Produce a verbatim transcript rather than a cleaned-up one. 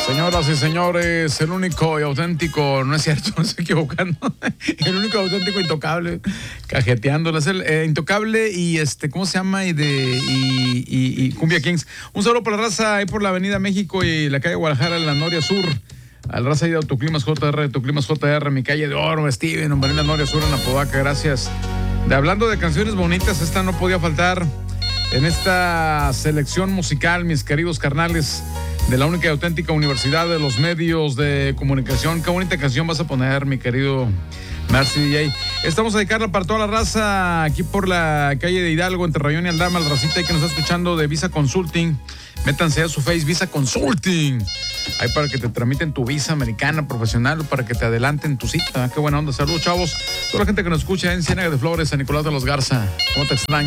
Señoras y señores, el único y auténtico, no es cierto, no estoy equivocando, el único auténtico intocable, cajeteándolo, es el eh, intocable y este, ¿cómo se llama? Y de y, y, y Cumbia Kings. Un saludo para la raza ahí por la Avenida México y la calle Guadalajara en la Noria Sur. Al raza ahí de Autoclimas J R, Autoclimas J R, mi calle de oro, Steven, hombre, en la Noria Sur en Apodaca, gracias. De hablando de canciones bonitas, esta no podía faltar en esta selección musical, mis queridos carnales de la única y auténtica Universidad de los Medios de Comunicación. Qué bonita canción vas a poner, mi querido Marcy D J. Estamos a dedicarla para toda la raza aquí por la calle de Hidalgo, entre Rayón y Aldama, la racita ahí que nos está escuchando de Visa Consulting. Métanse a su face, Visa Consulting. Ahí para que te tramiten tu visa americana profesional, para que te adelanten tu cita. Qué buena onda. Saludos, chavos. Toda la gente que nos escucha en Ciénaga de Flores, San Nicolás de los Garza. ¿Cómo te extraño?